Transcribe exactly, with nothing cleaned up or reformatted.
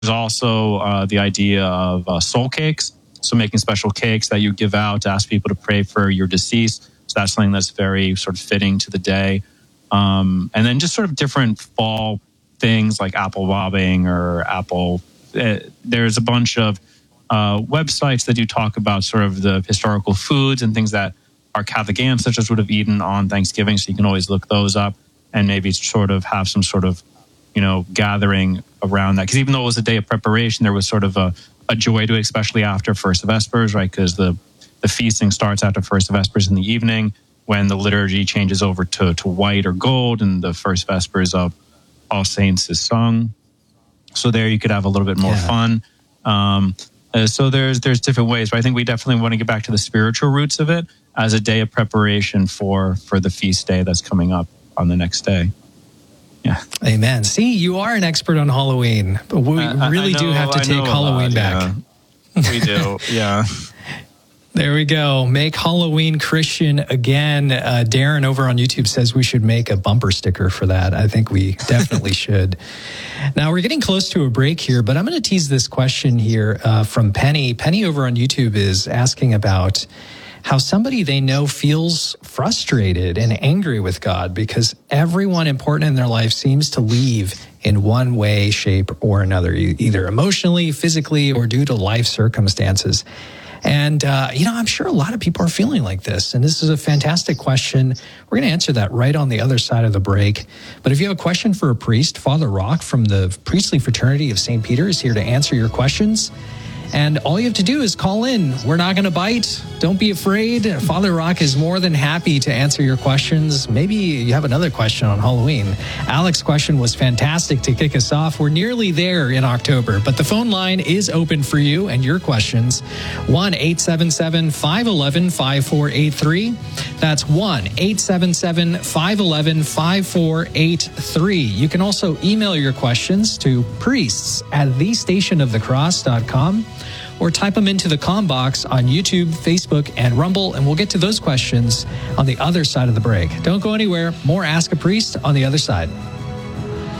also uh, the idea of uh, soul cakes. So making special cakes that you give out to ask people to pray for your deceased. So that's something that's very sort of fitting to the day. Um, and then just sort of different fall things like apple bobbing or apple. Uh, there's a bunch of uh, websites that do talk about sort of the historical foods and things that our Catholic ancestors would have eaten on Thanksgiving. So you can always look those up and maybe sort of have some sort of, you know, gathering around that. Because even though it was a day of preparation, there was sort of a, a joy to it, especially after First Vespers, right? Because the, the feasting starts after First Vespers in the evening when the liturgy changes over to, to white or gold and the First Vespers of All Saints is sung. So there you could have a little bit more yeah. fun. Um, uh, so there's there's different ways, but I think we definitely want to get back to the spiritual roots of it as a day of preparation for, for the feast day that's coming up on the next day. Yeah. Amen. See, you are an expert on Halloween, but we I, really I know, do have to I take Halloween lot, back. Yeah. We do, yeah. There we go. Make Halloween Christian again. Uh, Darren over on YouTube says we should make a bumper sticker for that. I think we definitely should. Now, we're getting close to a break here, but I'm going to tease this question here uh, from Penny. Penny over on YouTube is asking about how somebody they know feels frustrated and angry with God because everyone important in their life seems to leave in one way, shape, or another, either emotionally, physically, or due to life circumstances. And, uh, you know, I'm sure a lot of people are feeling like this. And this is a fantastic question. We're going to answer that right on the other side of the break. But if you have a question for a priest, Father Rock from the Priestly Fraternity of Saint Peter is here to answer your questions. And all you have to do is call in. We're not going to bite. Don't be afraid. Father Rock is more than happy to answer your questions. Maybe you have another question on Halloween. Alex's question was fantastic to kick us off. We're nearly there in October, but the phone line is open for you and your questions. one eight seven seven, five one one, five four eight three. That's one eight seven seven, five one one, five four eight three. You can also email your questions to priests at the station of the cross dot com. Or type them into the comm box on YouTube, Facebook, and Rumble, and we'll get to those questions on the other side of the break. Don't go anywhere. More Ask a Priest on the other side.